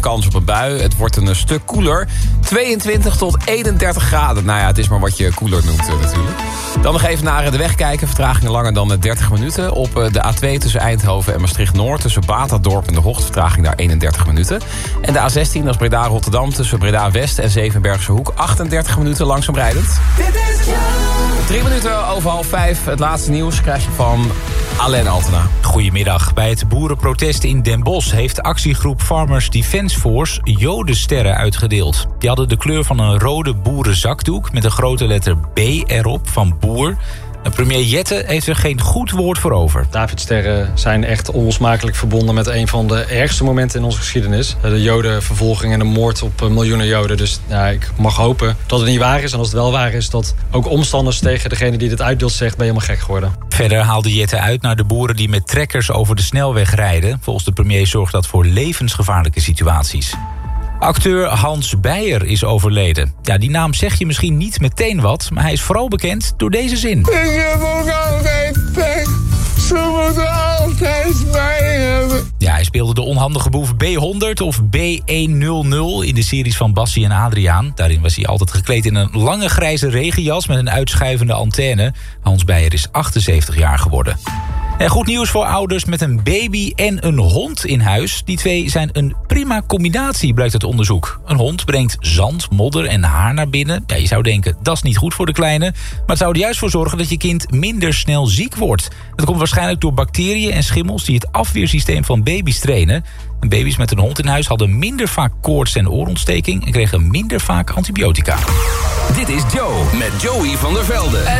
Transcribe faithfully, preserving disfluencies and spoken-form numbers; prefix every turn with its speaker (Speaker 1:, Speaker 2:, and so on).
Speaker 1: kans op een bui. Het wordt een stuk koeler. tweeëntwintig tot eenendertig graden. Nou ja, het is maar wat je koeler noemt uh, natuurlijk. Dan nog even naar de weg kijken. Vertragingen langer dan dertig minuten. Op de A twee tussen Eindhoven en Maastricht-Noord... tussen Baterdorp en de Hocht, vertraging daar eenendertig minuten. En de A zestien als Breda-Rotterdam tussen Breda-West en Zevenbergse Hoek... achtendertig minuten langzaam rijdend. Drie minuten over half vijf. Het laatste nieuws krijg je van Alain Altena.
Speaker 2: Goedemiddag. Bij het boerenprotest in Den Bosch heeft actiegroep Farmers Defence Force jodensterren uitgedeeld. Die hadden de kleur van een rode boerenzakdoek met een grote letter B erop van boer. En premier Jette heeft er geen goed woord voor over.
Speaker 3: Davidsterren zijn echt onlosmakelijk verbonden met een van de ergste momenten in onze geschiedenis. De jodenvervolging en de moord op miljoenen joden. Dus ja, ik mag hopen dat het niet waar is. En als het wel waar is, dat ook omstanders tegen degene die dit uitdeelt zegt, ben je helemaal gek geworden.
Speaker 2: Verder haalde Jette uit naar de boeren die met trekkers over de snelweg rijden. Volgens de premier zorgt dat voor levensgevaarlijke situaties. Acteur Hans Beyer is overleden. Ja, die naam zeg je misschien niet meteen wat, maar hij is vooral bekend door deze zin.
Speaker 4: Ik heb ook altijd pech. Ze moeten altijd mij hebben.
Speaker 2: Ja, hij speelde de onhandige boef B honderd of B honderd in de series van Bassie en Adriaan. Daarin was hij altijd gekleed in een lange grijze regenjas met een uitschuivende antenne. Hans Beyer is achtenzeventig jaar geworden. En goed nieuws voor ouders met een baby en een hond in huis. Die twee zijn een prima combinatie, blijkt uit onderzoek. Een hond brengt zand, modder en haar naar binnen. Ja, je zou denken, dat is niet goed voor de kleine. Maar het zou er juist voor zorgen dat je kind minder snel ziek wordt. Dat komt waarschijnlijk door bacteriën en schimmels die het afweersysteem van baby's trainen. En baby's met een hond in huis hadden minder vaak koorts en oorontsteking en kregen minder vaak antibiotica.
Speaker 5: Dit is Joe met Joey van der Velde.